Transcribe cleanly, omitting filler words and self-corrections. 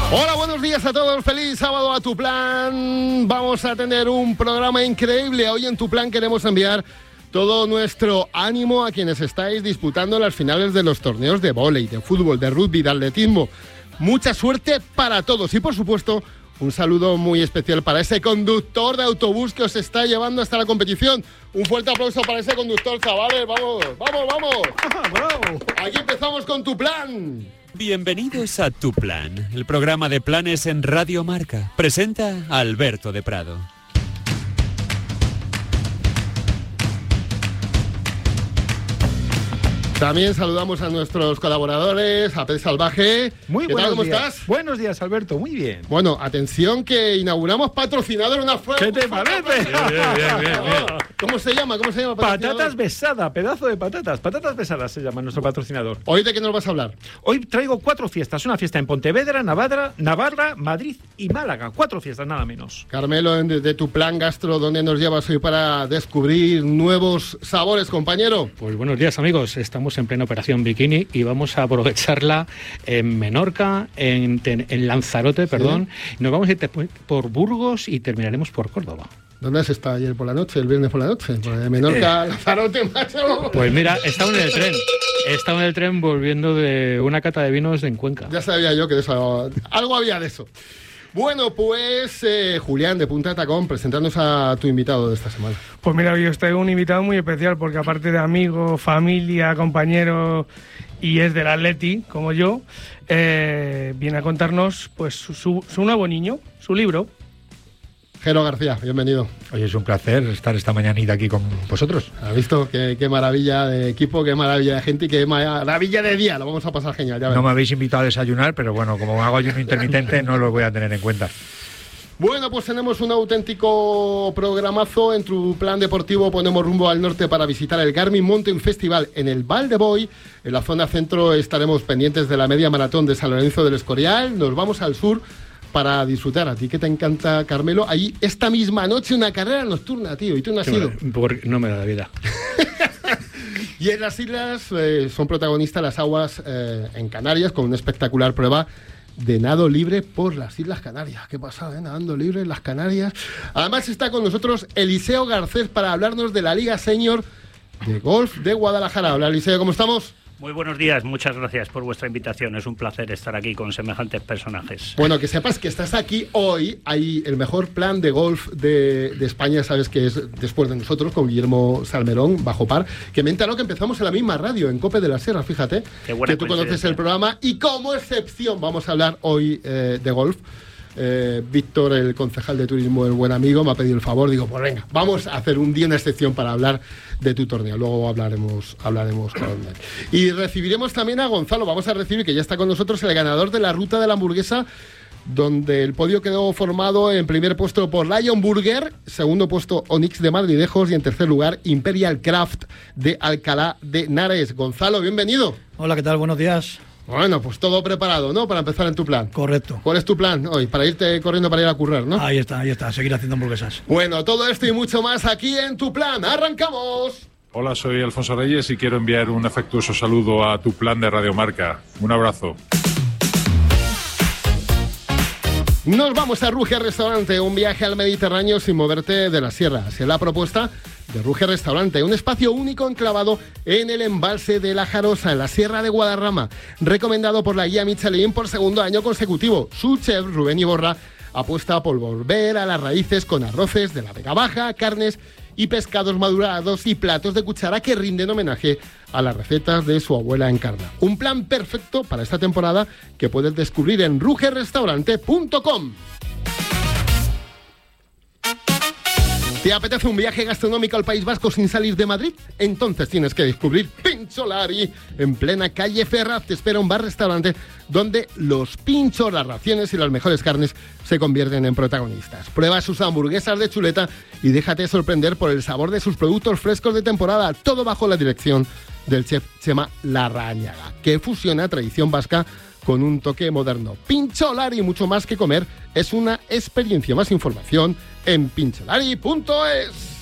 Hola, buenos días a todos, feliz sábado a Tu Plan. Vamos a tener un programa increíble. Hoy en Tu Plan queremos enviar todo nuestro ánimo a quienes estáis disputando las finales de los torneos de vóley, de fútbol, de rugby, de atletismo. Mucha suerte para todos y, por supuesto, un saludo muy especial para ese conductor de autobús que os está llevando hasta la competición. Un fuerte aplauso para ese conductor, chavales. ¡Vamos, vamos, vamos! ¡Bravo! Aquí empezamos con Tu Plan. Bienvenidos a Tu Plan, el programa de planes en Radio Marca. Presenta a Alberto de Prado. También saludamos a nuestros colaboradores, a Pez Salvaje. Muy ¿Qué buenos tal, cómo días. estás? Buenos días, Alberto, muy bien. Bueno, atención que inauguramos patrocinador una fuerza. ¿Qué te parece? Bien. ¿Cómo se llama? Patatas Besada, pedazo de patatas. Patatas Besadas se llama nuestro patrocinador. ¿Hoy de qué nos vas a hablar? Hoy traigo 4 fiestas. Una fiesta en Pontevedra, Navarra, Madrid y Málaga. 4 fiestas, nada menos. Carmelo, de Tu Plan Gastro, ¿dónde nos llevas hoy para descubrir nuevos sabores, compañero? Pues buenos días, amigos. Estamos en plena operación Bikini y vamos a aprovecharla en Menorca, en Lanzarote, perdón. ¿Sí? Nos vamos a ir por Burgos y terminaremos por Córdoba. ¿Dónde has estado ayer por la noche, el viernes por la noche? Pues de Menorca a Lanzarote, macho. Pues mira, estaba en el tren volviendo de una cata de vinos en Cuenca. Ya sabía yo que de eso, algo había de eso. Bueno, pues Julián, de Punta de Tacón, presentándonos a tu invitado de esta semana. Pues mira, hoy os traigo un invitado muy especial porque aparte de amigo, familia, compañero y es del Atleti, como yo, viene a contarnos pues su nuevo niño, su libro. Jero García, bienvenido. Oye, es un placer estar esta mañanita aquí con vosotros. ¿Has visto? Qué maravilla de equipo, qué maravilla de gente y qué maravilla de día. Lo vamos a pasar genial, ya ves. No me habéis invitado a desayunar, pero bueno, como hago ayuno intermitente, no lo voy a tener en cuenta. Bueno, pues tenemos un auténtico programazo. En Tu Plan Deportivo ponemos rumbo al norte para visitar el Garmin Mountain Festival en el Val de Boy. En la zona centro estaremos pendientes de la media maratón de San Lorenzo del Escorial. Nos vamos al sur para disfrutar. A ti que te encanta, Carmelo, ahí esta misma noche una carrera nocturna, tío, y tú no has ido. No me da la vida. Y en las islas son protagonistas las aguas en Canarias con una espectacular prueba de nado libre por las Islas Canarias. Qué pasada, nadando libre en las Canarias. Además está con nosotros Eliseo Garcés para hablarnos de la Liga Senior de Golf de Guadalajara. Hola, Eliseo, ¿cómo estamos? Muy buenos días, muchas gracias por vuestra invitación. Es un placer estar aquí con semejantes personajes. Bueno, que sepas que estás aquí hoy. Hay el mejor plan de golf de España, sabes que es después de nosotros, con Guillermo Salmerón, bajo par, que me enteró que empezamos en la misma radio, en Cope de la Sierra, fíjate, que tú conoces el programa. Y como excepción vamos a hablar hoy de golf. Víctor, el concejal de turismo, el buen amigo, me ha pedido el favor. Digo, pues venga, vamos a hacer un día una excepción para hablar de tu torneo. Luego hablaremos con él. Y recibiremos también a Gonzalo. Vamos a recibir, que ya está con nosotros, el ganador de la Ruta de la Hamburguesa, donde el podio quedó formado en primer puesto por Lion Burger, segundo puesto Onyx de Madridejos y en tercer lugar Imperial Craft de Alcalá de Henares. Gonzalo, bienvenido. Hola, ¿qué tal? Buenos días. Bueno, pues todo preparado, ¿no? Para empezar en Tu Plan. Correcto. ¿Cuál es tu plan hoy? Para irte corriendo para ir a currar, ¿no? Ahí está, seguir haciendo hamburguesas. Bueno, todo esto y mucho más aquí en Tu Plan. ¡Arrancamos! Hola, soy Alfonso Reyes y quiero enviar un afectuoso saludo a Tu Plan de Radio Marca. Un abrazo. Nos vamos a Ruge Restaurante, un viaje al Mediterráneo sin moverte de la sierra. Así es la propuesta de Ruge Restaurante, un espacio único enclavado en el embalse de La Jarosa, en la Sierra de Guadarrama, recomendado por la guía Michelin por segundo año consecutivo. Su chef, Rubén Iborra, apuesta por volver a las raíces con arroces de la Vega Baja, carnes y pescados madurados y platos de cuchara que rinden homenaje a las recetas de su abuela Encarna. Un plan perfecto para esta temporada que puedes descubrir en rugerrestaurante.com. ¿Te apetece un viaje gastronómico al País Vasco sin salir de Madrid? Entonces tienes que descubrir Pincholari. En plena calle Ferraz te espera un bar-restaurante donde los pinchos, las raciones y las mejores carnes se convierten en protagonistas. Prueba sus hamburguesas de chuleta y déjate sorprender por el sabor de sus productos frescos de temporada, todo bajo la dirección del chef Chema Larrañaga, que fusiona tradición vasca con un toque moderno. Pincholari, mucho más que comer, es una experiencia. Más información en pincholari.es.